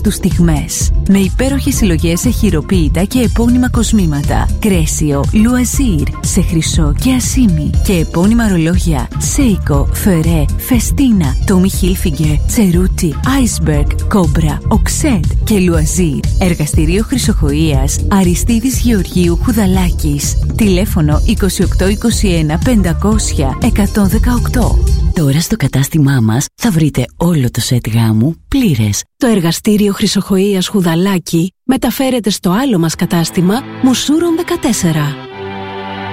τους στιγμές. Με υπέροχες συλλογές σε χειροποίητα και επώνυμα κοσμήματα. Κρέσιο, Λουαζίρ, σε χρυσό και ασίμι. Και επώνυμα ρολόγια Seiko, Ferré, Festina, Tommy Hilfiger, Cerruti, Iceberg, Cobra, Oxed και Λουαζίρ. Εργαστηρίο χρυσοχοΐας Αριστίδης Γεωργίου Χουδαλάκης. Τηλέφωνο 2821 500 118. Τώρα στο κατάστημά μας θα βρείτε όλο το σετ γάμου πλήρες. Το εργαστήριο χρυσοχοΐας Χουδαλάκη μεταφέρεται στο άλλο μας κατάστημα Μουσούρον 14.